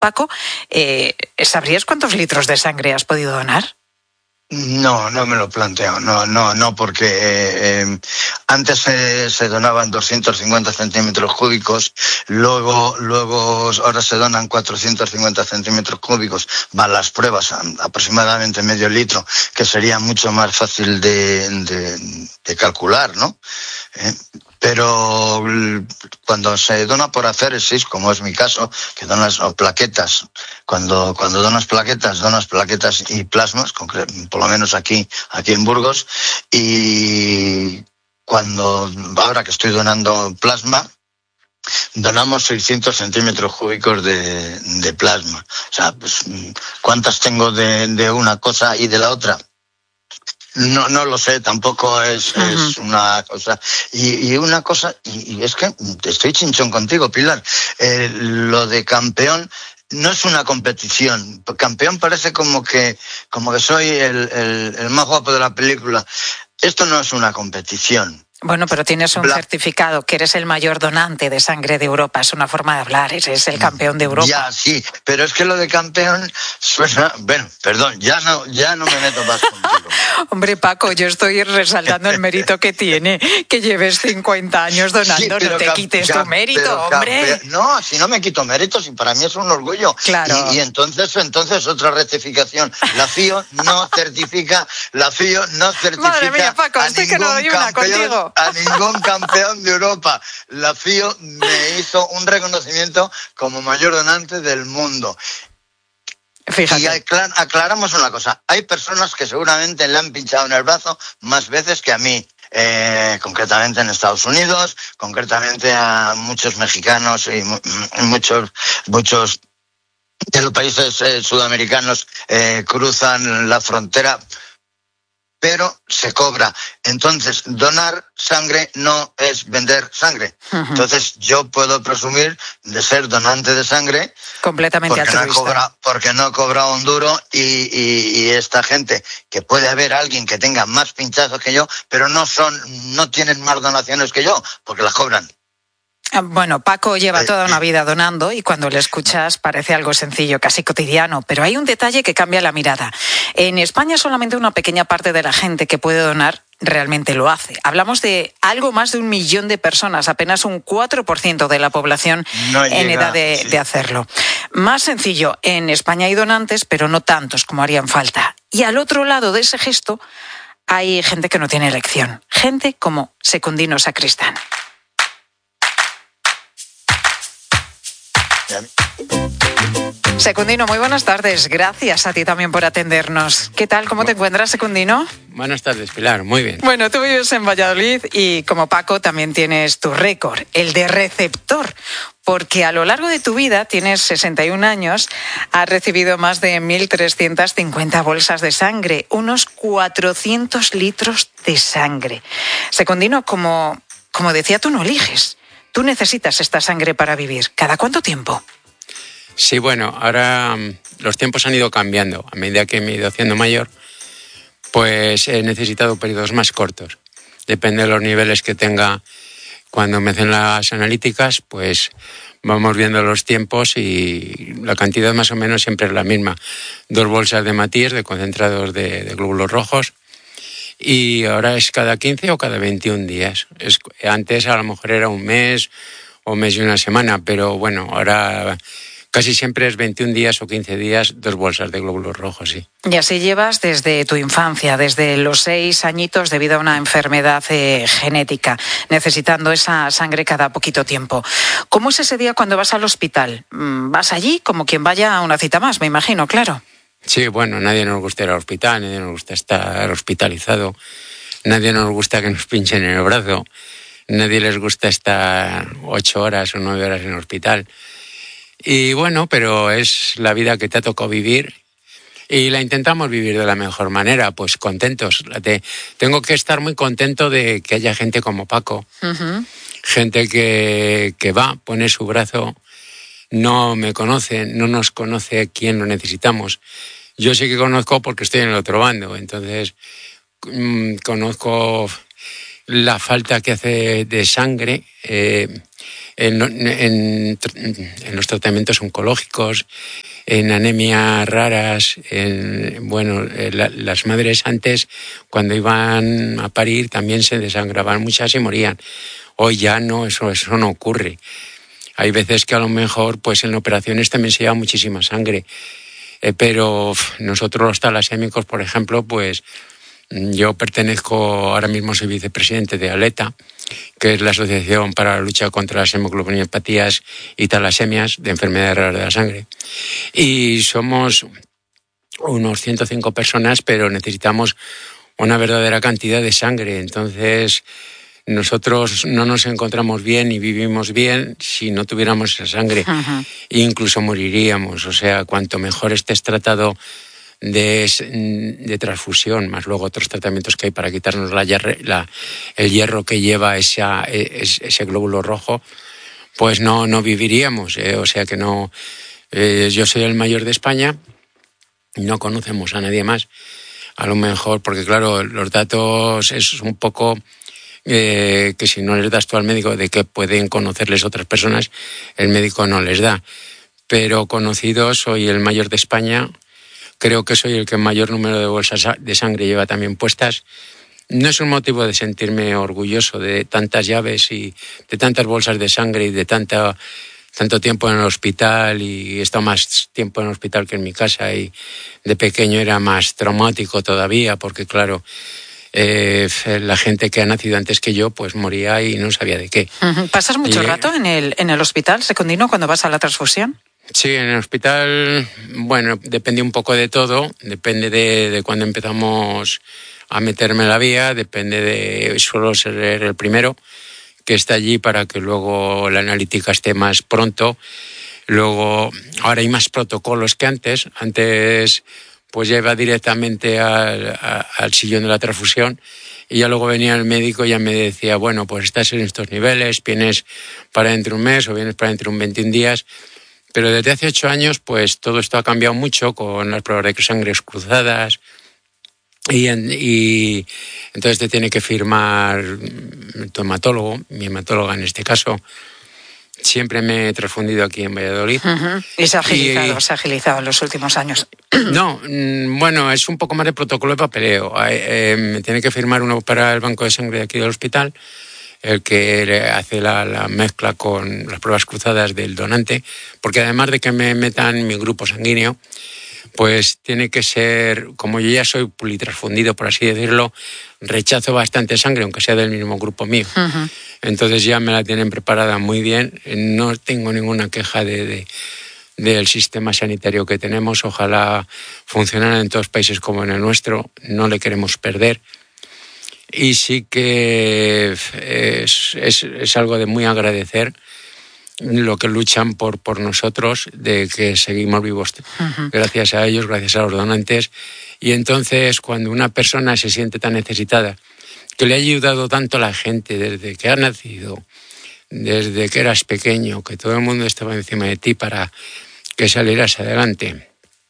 Paco, ¿sabrías cuántos litros de sangre has podido donar? No me lo planteo, no, porque antes se donaban 250 centímetros cúbicos, luego ahora se donan 450 centímetros cúbicos, más las pruebas, aproximadamente medio litro, que sería mucho más fácil de calcular, ¿no? Pero cuando se dona por aféresis, como es mi caso, que donas plaquetas, cuando donas plaquetas y plasmas, por lo menos aquí en Burgos, y ahora que estoy donando plasma, donamos 600 centímetros cúbicos de plasma. O sea, pues, ¿cuántas tengo de una cosa y de la otra? No lo sé, tampoco es una cosa. Y una cosa, y es que estoy chinchón contigo, Pilar. Lo de campeón no es una competición. Campeón parece como que soy el más guapo de la película. Esto no es una competición. Bueno, pero tienes un certificado, que eres el mayor donante de sangre de Europa. Es una forma de hablar, eres el campeón de Europa. Ya, sí, pero es que lo de campeón suena... Bueno, perdón, ya no me meto más contigo. Hombre, Paco, yo estoy resaltando el mérito que tiene, que lleves 50 años donando, sí, no te quites tu mérito, hombre. No, si no me quito méritos, y para mí es un orgullo. Claro. Y entonces otra rectificación. La FIO no certifica Madre mía, Paco, estoy que no doy una contigo. A ningún campeón de Europa. La FIO me hizo un reconocimiento como mayor donante del mundo. Fíjate. Y aclaramos una cosa. Hay personas que seguramente le han pinchado en el brazo más veces que a mí. Concretamente en Estados Unidos, concretamente a muchos mexicanos y muchos de los países sudamericanos cruzan la frontera, pero se cobra. Entonces, donar sangre no es vender sangre. Uh-huh. Entonces, yo puedo presumir de ser donante de sangre completamente altruista. Porque no he cobrado un duro, y esta gente, que puede haber alguien que tenga más pinchazos que yo, pero no tienen más donaciones que yo, porque las cobran. Bueno, Paco lleva toda una vida donando y cuando le escuchas parece algo sencillo, casi cotidiano, pero hay un detalle que cambia la mirada. En España solamente una pequeña parte de la gente que puede donar realmente lo hace. Hablamos de algo más de 1 millón de personas, apenas un 4% de la población en edad de hacerlo. Más sencillo, en España hay donantes, pero no tantos como harían falta. Y al otro lado de ese gesto hay gente que no tiene elección, gente como Secundino Sacristán. Secundino, muy buenas tardes. Gracias a ti también por atendernos. ¿Qué tal? ¿Cómo te encuentras, Secundino? Buenas tardes, Pilar. Muy bien. Bueno, tú vives en Valladolid y, como Paco, también tienes tu récord, el de receptor. Porque a lo largo de tu vida, tienes 61 años, has recibido más de 1.350 bolsas de sangre, unos 400 litros de sangre. Secundino, como decía, tú no eliges. Tú necesitas esta sangre para vivir. ¿Cada cuánto tiempo? Sí, bueno, ahora los tiempos han ido cambiando. A medida que me he ido haciendo mayor, pues he necesitado periodos más cortos. Depende de los niveles que tenga. Cuando me hacen las analíticas, pues vamos viendo los tiempos y la cantidad más o menos siempre es la misma. 2 bolsas de Matir, de concentrados de glóbulos rojos. Y ahora es cada 15 o cada 21 días. Antes a lo mejor era un mes o mes y una semana, pero bueno, ahora casi siempre es 21 días o 15 días, 2 bolsas de glóbulos rojos, sí. Y así llevas desde tu infancia, desde los 6 añitos, debido a una enfermedad genética, necesitando esa sangre cada poquito tiempo. ¿Cómo es ese día cuando vas al hospital? ¿Vas allí como quien vaya a una cita más, me imagino, claro? Sí, bueno, nadie nos gusta ir al hospital, nadie nos gusta estar hospitalizado, nadie nos gusta que nos pinchen en el brazo, nadie les gusta estar 8 horas o 9 horas en el hospital. Y bueno, pero es la vida que te ha tocado vivir y la intentamos vivir de la mejor manera, pues contentos. Tengo que estar muy contento de que haya gente como Paco, uh-huh. Gente que va, pone su brazo, no me conoce, no nos conoce quién lo necesitamos. Yo sí que conozco porque estoy en el otro bando, entonces conozco la falta que hace de sangre en los tratamientos oncológicos, en anemias raras. Las madres antes, cuando iban a parir, también se desangraban muchas y morían. Hoy ya no, eso no ocurre. Hay veces que a lo mejor pues en operaciones también se lleva muchísima sangre. Pero nosotros los talasémicos, por ejemplo, pues yo pertenezco, ahora mismo soy vicepresidente de ALETA, que es la Asociación para la Lucha contra las Hemoglobinopatías y Talasemias, de enfermedades raras de la sangre. Y somos unos 105 personas, pero necesitamos una verdadera cantidad de sangre. Entonces, nosotros no nos encontramos bien y vivimos bien si no tuviéramos esa sangre. Uh-huh. Incluso moriríamos. O sea, cuanto mejor estés tratado de transfusión, más luego otros tratamientos que hay para quitarnos el hierro que lleva ese glóbulo rojo, pues no viviríamos. O sea que no. Yo soy el mayor de España, no conocemos a nadie más. A lo mejor, porque claro, los datos es un poco que si no les das tú al médico de que pueden conocerles otras personas, el médico no les da. Pero conocido, soy el mayor de España. Creo que soy el que mayor número de bolsas de sangre lleva también puestas. No es un motivo de sentirme orgulloso de tantas llaves y de tantas bolsas de sangre y de tanto tiempo en el hospital, y he estado más tiempo en el hospital que en mi casa, y de pequeño era más traumático todavía porque, claro, la gente que ha nacido antes que yo pues moría y no sabía de qué. ¿Pasas mucho rato en el hospital, Secundino, cuando vas a la transfusión? Sí, en el hospital, bueno, depende un poco de todo, depende de cuando empezamos a meterme en la vía, suelo ser el primero que está allí para que luego la analítica esté más pronto. Luego, ahora hay más protocolos que antes. Antes pues ya iba directamente al sillón de la transfusión y ya luego venía el médico y ya me decía, bueno, pues estás en estos niveles, vienes para dentro de un mes o vienes para dentro de 21 días. Pero desde hace 8 años, pues todo esto ha cambiado mucho con las pruebas de sangre cruzadas y entonces te tiene que firmar tu hematólogo, mi hematóloga en este caso. Siempre me he transfundido aquí en Valladolid. Uh-huh. Y se ha agilizado en los últimos años. No, bueno, es un poco más de protocolo de papeleo. Me tiene que firmar uno para el banco de sangre de aquí del hospital, el que hace la mezcla con las pruebas cruzadas del donante, porque además de que me metan mi grupo sanguíneo, pues tiene que ser, como yo ya soy politransfundido, por así decirlo, rechazo bastante sangre, aunque sea del mismo grupo mío. Uh-huh. Entonces ya me la tienen preparada muy bien, no tengo ninguna queja del sistema sanitario que tenemos. Ojalá funcionara en todos los países como en el nuestro, no le queremos perder. Y sí que es algo de muy agradecer lo que luchan por nosotros, de que seguimos vivos. Uh-huh. Gracias a ellos, gracias a los donantes. Y entonces, cuando una persona se siente tan necesitada, que le ha ayudado tanto a la gente desde que ha nacido, desde que eras pequeño, que todo el mundo estaba encima de ti para que salieras adelante.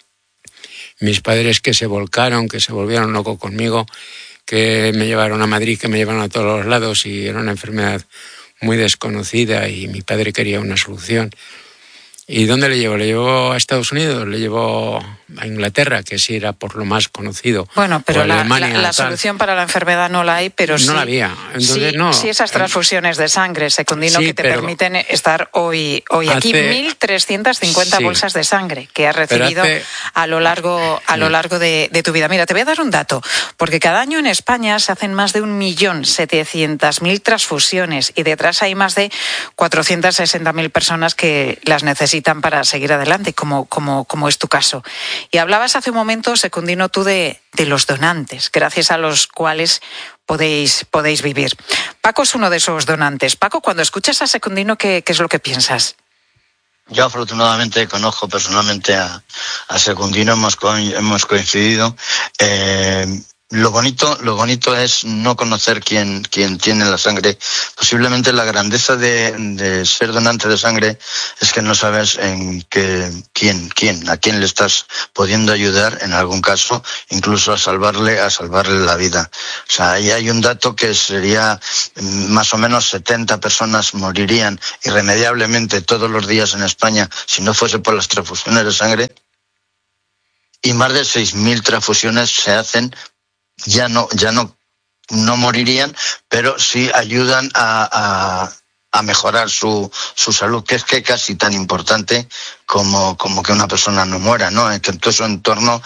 Mis padres que se volcaron, que se volvieron locos conmigo, que me llevaron a Madrid, que me llevaron a todos los lados, y era una enfermedad muy desconocida y mi padre quería una solución. ¿Y dónde le llevo? ¿Le llevo a Estados Unidos? ¿Le llevo a Inglaterra, que sí era por lo más conocido? Bueno, pero la solución para la enfermedad no la hay, pero no sí, la había. Entonces, sí esas transfusiones de sangre, Secundino, sí, que te permiten estar hoy aquí 1.350 bolsas de sangre que has recibido a lo largo de tu vida. Mira, te voy a dar un dato, porque cada año en España se hacen más de 1.700.000 transfusiones y detrás hay más de 460.000 personas que las necesitan para seguir adelante, como es tu caso. Y hablabas hace un momento, Secundino, tú de los donantes, gracias a los cuales podéis vivir. Paco es uno de esos donantes. Paco, cuando escuchas a Secundino, ¿qué es lo que piensas? Yo afortunadamente conozco personalmente a Secundino, hemos coincidido. Lo bonito es no conocer quién tiene la sangre. Posiblemente la grandeza de ser donante de sangre es que no sabes a quién le estás pudiendo ayudar, en algún caso, incluso a salvarle la vida. O sea, ahí hay un dato que sería más o menos 70 personas morirían irremediablemente todos los días en España si no fuese por las transfusiones de sangre. Y más de 6.000 transfusiones se hacen. Ya no morirían, pero sí ayudan a mejorar su salud, que es que casi tan importante como que una persona no muera, ¿no? Que en todo su entorno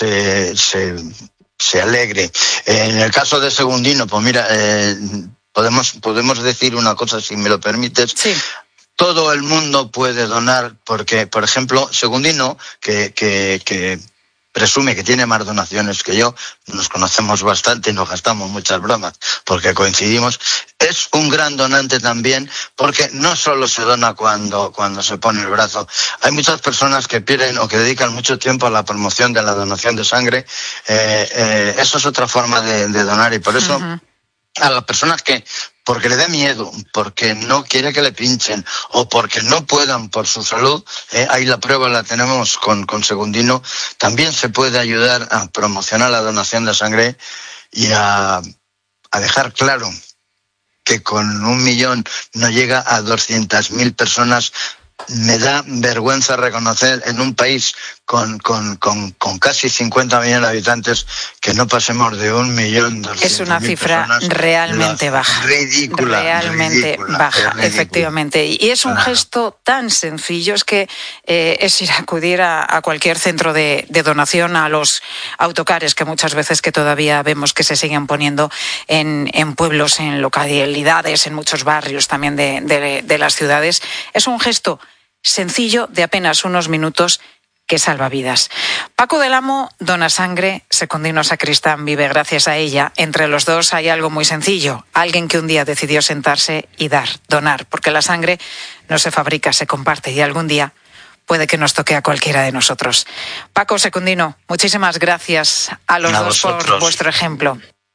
se alegre. En el caso de Segundino, pues mira, podemos decir una cosa, si me lo permites. Sí. Todo el mundo puede donar, porque, por ejemplo, Segundino, que presume que tiene más donaciones que yo, nos conocemos bastante y nos gastamos muchas bromas porque coincidimos, es un gran donante también, porque no solo se dona cuando se pone el brazo. Hay muchas personas que pierden o que dedican mucho tiempo a la promoción de la donación de sangre. Eso es otra forma de donar, y por eso a las personas que, porque le dé miedo, porque no quiere que le pinchen o porque no puedan por su salud, ahí la prueba la tenemos con Segundino. También se puede ayudar a promocionar la donación de sangre y a dejar claro que con 1 millón no llega a 200.000 personas. Me da vergüenza reconocer en un país con casi 50 millones de habitantes que no pasemos de 1.200.000. Es una cifra realmente baja. Ridícula. Realmente baja, efectivamente. Y es un gesto tan sencillo, es que es ir a acudir a cualquier centro de donación, a los autocares que muchas veces que todavía vemos que se siguen poniendo en pueblos, en localidades, en muchos barrios también de las ciudades. Es un gesto sencillo de apenas unos minutos que salva vidas. Paco del Amo dona sangre, Secundino Sacristán vive gracias a ella. Entre los dos hay algo muy sencillo. Alguien que un día decidió sentarse y donar, porque la sangre no se fabrica, se comparte, y algún día puede que nos toque a cualquiera de nosotros. Paco, Secundino, muchísimas gracias a los dos por vuestro ejemplo.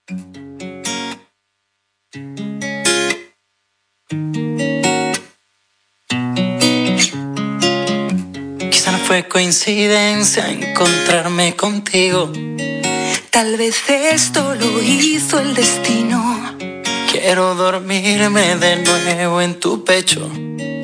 Fue coincidencia encontrarme contigo. Tal vez esto lo hizo el destino. Quiero dormirme de nuevo en tu pecho.